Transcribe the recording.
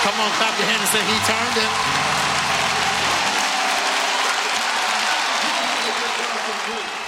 Come on, clap your hand and say he turned it.